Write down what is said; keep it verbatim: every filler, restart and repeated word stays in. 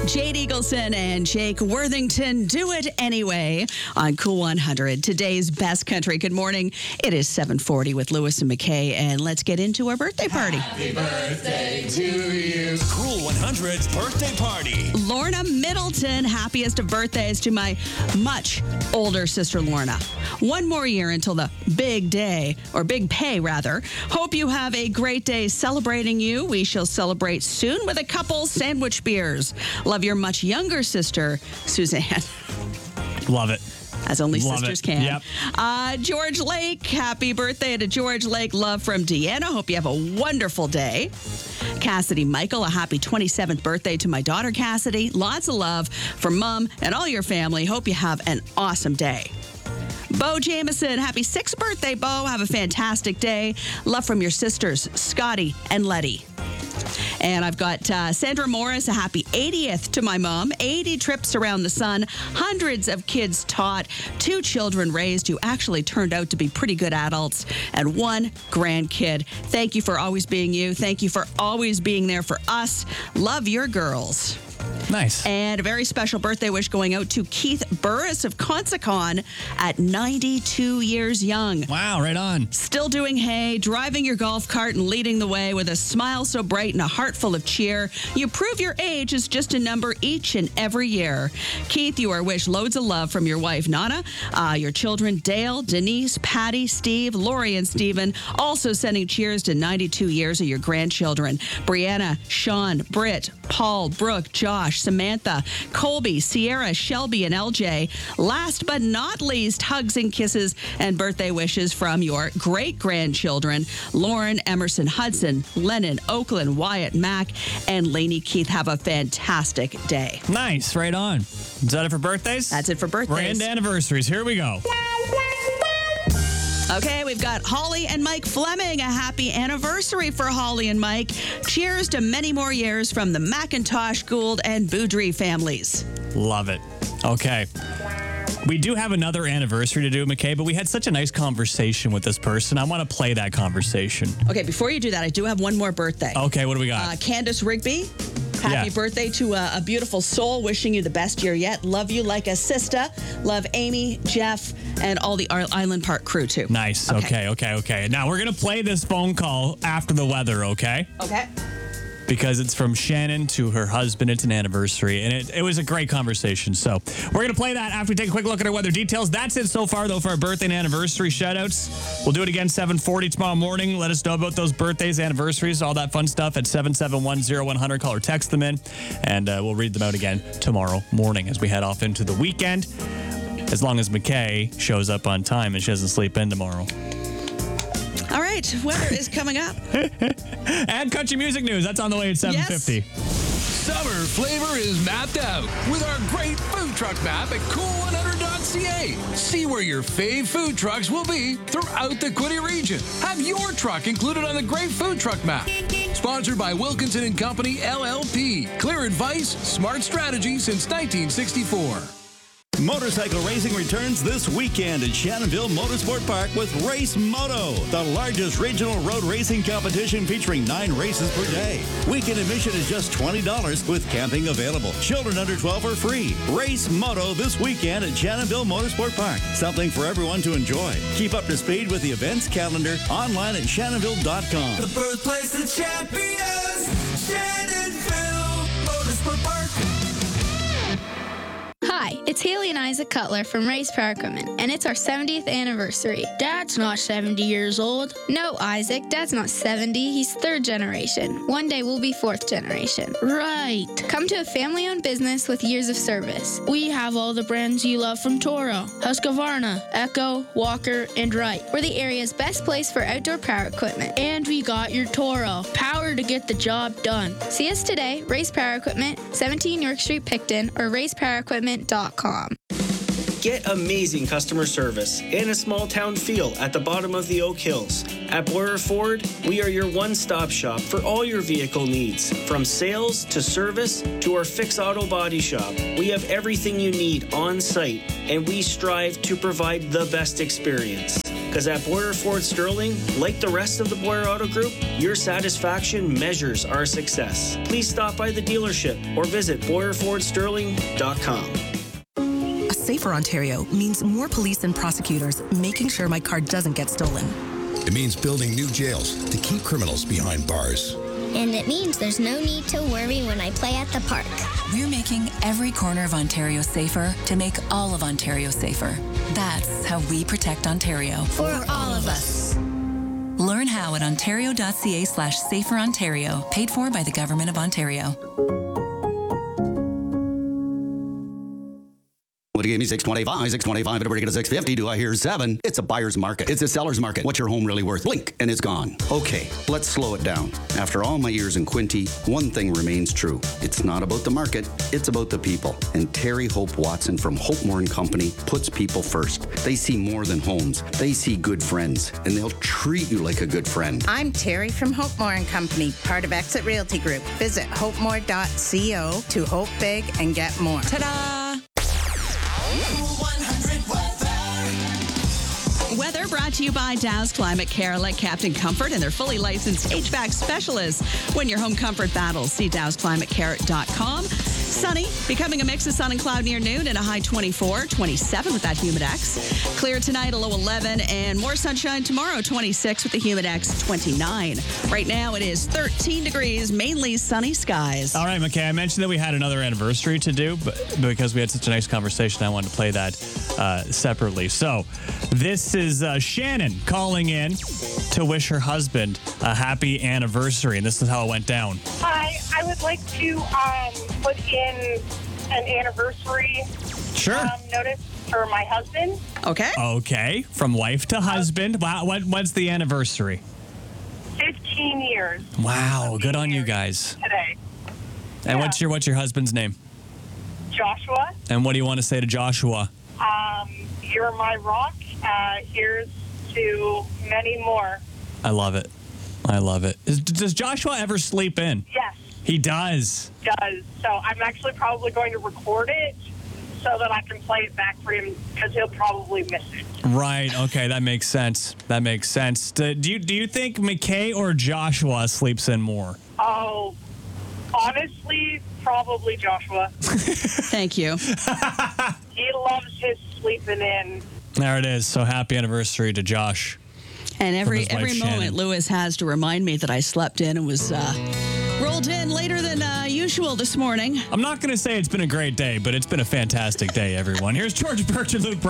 Jade Eagleson and Jake Worthington, Do It Anyway on Cool one hundred. Today's best country. Good morning. It is seven forty with Lewis and McKay, and let's get into our birthday party. Happy birthday to you. Cool one hundred's birthday party. Lorna Middleton, happiest of birthdays to my much older sister Lorna. One more year until the big day, or big pay rather. Hope you have a great day celebrating you. We shall celebrate soon with a couple sandwich beers. Love your much younger sister, Suzanne. Love it. As only Love sisters it. can. Yep. Uh, George Lake, happy birthday to George Lake. Love from Deanna. Hope you have a wonderful day. Cassidy Michael, a happy twenty-seventh birthday to my daughter Cassidy. Lots of love from Mom and all your family. Hope you have an awesome day. Bo Jameson, happy sixth birthday, Bo. Have a fantastic day. Love from your sisters, Scotty and Letty. And I've got uh, Sandra Morris, a happy eightieth to my mom. eighty trips around the sun, hundreds of kids taught, two children raised who actually turned out to be pretty good adults, and one grandkid. Thank you for always being you. Thank you for always being there for us. Love your girls. Nice. And a very special birthday wish going out to Keith Burris of Consacon at ninety-two years young. Wow, right on. Still doing hay, driving your golf cart and leading the way with a smile so bright and a heart full of cheer. You prove your age is just a number each and every year. Keith, you are wished loads of love from your wife, Nana, uh, your children, Dale, Denise, Patty, Steve, Lori, and Stephen. Also sending cheers to ninety-two years of your grandchildren, Brianna, Sean, Britt, Paul, Brooke, Josh, Samantha, Colby, Sierra, Shelby, and L J. Last but not least, hugs and kisses and birthday wishes from your great-grandchildren, Lauren, Emerson, Hudson, Lennon, Oakland, Wyatt, Mac, and Lainey Keith. Have a fantastic day. Nice, right on. Is that it for birthdays? That's it for birthdays. Grand anniversaries. Here we go. Okay, we've got Holly and Mike Fleming. A happy anniversary for Holly and Mike. Cheers to many more years from the McIntosh, Gould, and Boudry families. Love it. Okay. We do have another anniversary to do, McKay, but we had such a nice conversation with this person. I want to play that conversation. Okay, before you do that, I do have one more birthday. Okay, what do we got? Uh, Candace Rigby. Happy Yeah. birthday to a, a beautiful soul. Wishing you the best year yet. Love you like a sister. Love Amy, Jeff, and all the Ar- Island Park crew, too. Nice. Okay, okay, okay. Now, we're going to play this phone call after the weather, okay? Okay. Because it's from Shannon to her husband. It's an anniversary, and it, it was a great conversation. So we're going to play that after we take a quick look at our weather details. That's it so far, though, for our birthday and anniversary shout-outs. We'll do it again seven forty tomorrow morning. Let us know about those birthdays, anniversaries, all that fun stuff at seven seven one, zero one hundred. Call or text them in, and uh, we'll read them out again tomorrow morning as we head off into the weekend, as long as McKay shows up on time and she doesn't sleep in tomorrow. All right, weather is coming up. And country music news. That's on the way at seven fifty. Yes. Summer flavor is mapped out with our great food truck map at cool one hundred dot c a. See where your fave food trucks will be throughout the Quinte region. Have your truck included on the great food truck map. Sponsored by Wilkinson and Company, L L P. Clear advice, smart strategy since nineteen sixty-four. Motorcycle racing returns this weekend at Shannonville Motorsport Park with Race Moto, the largest regional road racing competition featuring nine races per day. Weekend admission is just twenty dollars with camping available. Children under twelve are free. Race Moto this weekend at Shannonville Motorsport Park. Something for everyone to enjoy. Keep up to speed with the events calendar online at shannonville dot com. The birthplace of champions, Shannonville Motorsport Park. Hi, it's Haley and Isaac Cutler from Race Power Equipment, and it's our seventieth anniversary. Dad's not seventy years old. No, Isaac, Dad's not seventy. He's third generation. One day we'll be fourth generation. Right. Come to a family-owned business with years of service. We have all the brands you love from Toro, Husqvarna, Echo, Walker, and Wright. We're the area's best place for outdoor power equipment. And we got your Toro. Power to get the job done. See us today, Race Power Equipment, seventeen York Street, Picton, or race power equipment dot com. Get amazing customer service and a small town feel at the bottom of the Oak Hills. At Boyer Ford, we are your one-stop shop for all your vehicle needs. From sales to service to our fix auto body shop, we have everything you need on site, and we strive to provide the best experience. Because at Boyer Ford Sterling, like the rest of the Boyer Auto Group, your satisfaction measures our success. Please stop by the dealership or visit boyer ford sterling dot com. A safer Ontario means more police and prosecutors making sure my car doesn't get stolen. It means building new jails to keep criminals behind bars. And it means there's no need to worry when I play at the park. We're making every corner of Ontario safer to make all of Ontario safer. That's how we protect Ontario. For all of us. Learn how at ontario.ca slash safer Ontario. Paid for by the Government of Ontario. Well, you gave me six twenty-five, six twenty-five, and break it to six fifty. Do I hear seven? It's a buyer's market. It's a seller's market. What's your home really worth? Blink, and it's gone. Okay, let's slow it down. After all my years in Quinte, one thing remains true. It's not about the market, it's about the people. And Terry Hope Watson from Hope Moore and Company puts people first. They see more than homes. They see good friends, and they'll treat you like a good friend. I'm Terry from Hope Moore and Company, part of Exit Realty Group. Visit hope more dot co to hope big and get more. Ta-da! Weather brought to you by Dow's Climate Care. Let Captain Comfort and their fully licensed H V A C specialists win your home comfort battles. See dows climate care dot com. Sunny, becoming a mix of sun and cloud near noon and a high twenty-four, twenty-seven with that Humidex. Clear tonight, a low eleven, and more sunshine tomorrow, twenty-six with the Humidex, twenty-nine. Right now it is thirteen degrees, mainly sunny skies. All right, McKay, I mentioned that we had another anniversary to do, but because we had such a nice conversation, I wanted to play that uh, separately. So this is uh, Shannon calling in to wish her husband a happy anniversary, and this is how it went down. Hi, I would like to um, put in an anniversary Sure. um, notice for my husband. Okay. Okay, from wife to husband. Wow, what, what's the anniversary? fifteen years Wow, good on you guys. today. And what's your what's your husband's name? Joshua, And what do you want to say to Joshua? um, you're my rock. Uh, here's to many more. I love it. I love it. Is, does Joshua ever sleep in? Yes, He does. does. So I'm actually probably going to record it so that I can play it back for him because he'll probably miss it. Right. Okay, that makes sense. That makes sense. Do, do you do you think McKay or Joshua sleeps in more? Oh, honestly, probably Joshua. Thank you. He loves his sleeping in. There it is. So happy anniversary to Josh. And every From his wife, every moment, Shannon. Lewis has to remind me that I slept in and was uh, rolled in later than uh, usual this morning. I'm not going to say it's been a great day, but it's been a fantastic day, everyone. Here's George Birch and Luke Brown.